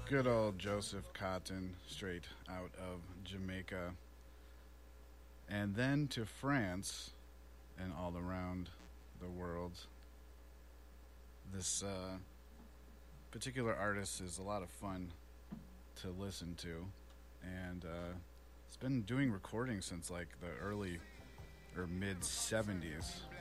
Good old Joseph Cotton, straight out of Jamaica, and then to France and all around the world. This particular artist is a lot of fun to listen to, and it's been doing recording since like the early or mid 70s.